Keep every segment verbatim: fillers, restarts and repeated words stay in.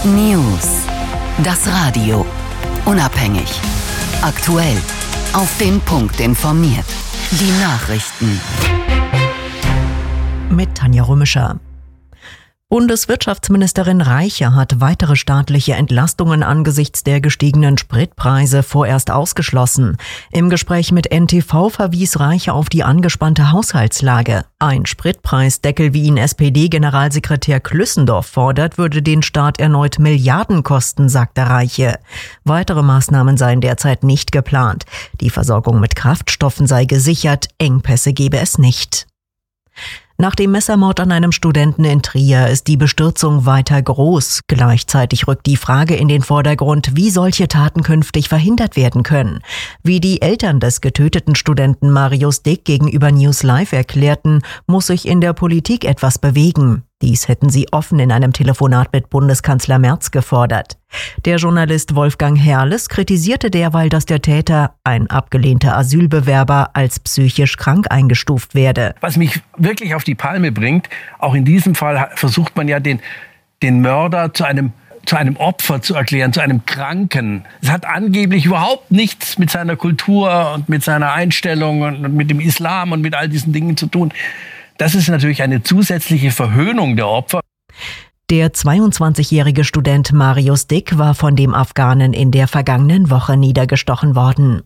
News. Das Radio. Unabhängig. Aktuell. Auf den Punkt informiert. Die Nachrichten. Mit Tanja Römischer. Bundeswirtschaftsministerin Reiche hat weitere staatliche Entlastungen angesichts der gestiegenen Spritpreise vorerst ausgeschlossen. Im Gespräch mit N T V verwies Reiche auf die angespannte Haushaltslage. Ein Spritpreisdeckel, wie ihn S P D-Generalsekretär Klüssendorf fordert, würde den Staat erneut Milliarden kosten, sagte Reiche. Weitere Maßnahmen seien derzeit nicht geplant. Die Versorgung mit Kraftstoffen sei gesichert, Engpässe gebe es nicht. Nach dem Messermord an einem Studenten in Trier ist die Bestürzung weiter groß. Gleichzeitig rückt die Frage in den Vordergrund, wie solche Taten künftig verhindert werden können. Wie die Eltern des getöteten Studenten Marius Dick gegenüber News Live erklärten, muss sich in der Politik etwas bewegen. Dies hätten sie offen in einem Telefonat mit Bundeskanzler Merz gefordert. Der Journalist Wolfgang Herrles kritisierte derweil, dass der Täter, ein abgelehnter Asylbewerber, als psychisch krank eingestuft werde. Was mich wirklich auf die Palme bringt, auch in diesem Fall versucht man ja den, den Mörder zu einem zu einem Opfer zu erklären, zu einem Kranken. Es hat angeblich überhaupt nichts mit seiner Kultur und mit seiner Einstellung und mit dem Islam und mit all diesen Dingen zu tun. Das ist natürlich eine zusätzliche Verhöhnung der Opfer. Der zweiundzwanzigjährige Student Marius Dick war von dem Afghanen in der vergangenen Woche niedergestochen worden.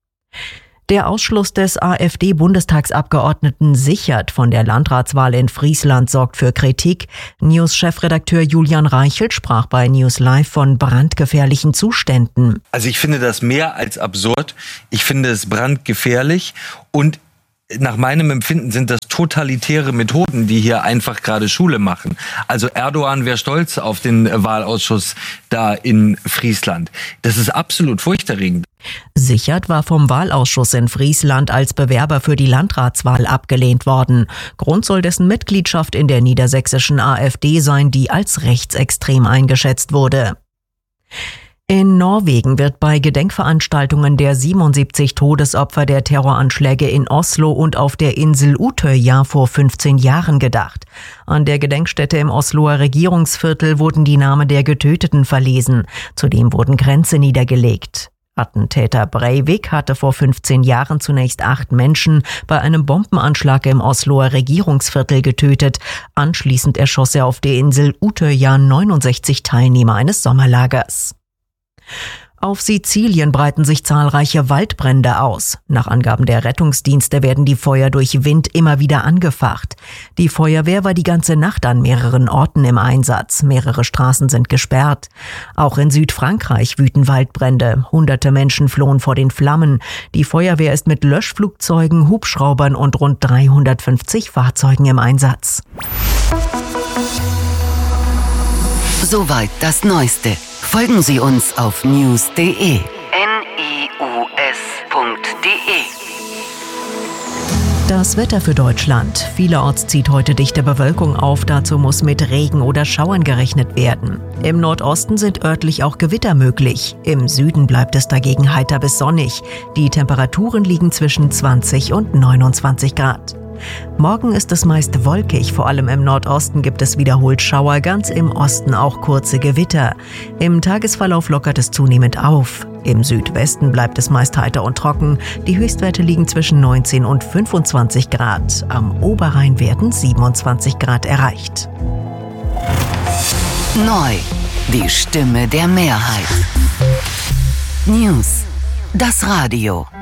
Der Ausschluss des AfD-Bundestagsabgeordneten Sichert von der Landratswahl in Friesland sorgt für Kritik. News-Chefredakteur Julian Reichelt sprach bei News Live von brandgefährlichen Zuständen. Also ich finde das mehr als absurd. Ich finde es brandgefährlich und nach meinem Empfinden sind das totalitäre Methoden, die hier einfach gerade Schule machen. Also Erdogan wäre stolz auf den Wahlausschuss da in Friesland. Das ist absolut furchterregend. Sichert war vom Wahlausschuss in Friesland als Bewerber für die Landratswahl abgelehnt worden. Grund soll dessen Mitgliedschaft in der niedersächsischen AfD sein, die als rechtsextrem eingeschätzt wurde. In Norwegen wird bei Gedenkveranstaltungen der siebenundsiebzig Todesopfer der Terroranschläge in Oslo und auf der Insel Utøya vor fünfzehn Jahren gedacht. An der Gedenkstätte im Osloer Regierungsviertel wurden die Namen der Getöteten verlesen. Zudem wurden Kränze niedergelegt. Attentäter Breivik hatte vor fünfzehn Jahren zunächst acht Menschen bei einem Bombenanschlag im Osloer Regierungsviertel getötet. Anschließend erschoss er auf der Insel Utøya neunundsechzig Teilnehmer eines Sommerlagers. Auf Sizilien breiten sich zahlreiche Waldbrände aus. Nach Angaben der Rettungsdienste werden die Feuer durch Wind immer wieder angefacht. Die Feuerwehr war die ganze Nacht an mehreren Orten im Einsatz. Mehrere Straßen sind gesperrt. Auch in Südfrankreich wüten Waldbrände. Hunderte Menschen flohen vor den Flammen. Die Feuerwehr ist mit Löschflugzeugen, Hubschraubern und rund dreihundertfünfzig Fahrzeugen im Einsatz. Soweit das Neueste. Folgen Sie uns auf news punkt de. N I U S punkt de. Das Wetter für Deutschland. Vielerorts zieht heute dichte Bewölkung auf, dazu muss mit Regen oder Schauern gerechnet werden. Im Nordosten sind örtlich auch Gewitter möglich. Im Süden bleibt es dagegen heiter bis sonnig. Die Temperaturen liegen zwischen zwanzig und neunundzwanzig Grad. Morgen ist es meist wolkig, vor allem im Nordosten gibt es wiederholt Schauer, ganz im Osten auch kurze Gewitter. Im Tagesverlauf lockert es zunehmend auf. Im Südwesten bleibt es meist heiter und trocken. Die Höchstwerte liegen zwischen neunzehn und fünfundzwanzig Grad. Am Oberrhein werden siebenundzwanzig Grad erreicht. Neu. Die Stimme der Mehrheit. News. Das Radio.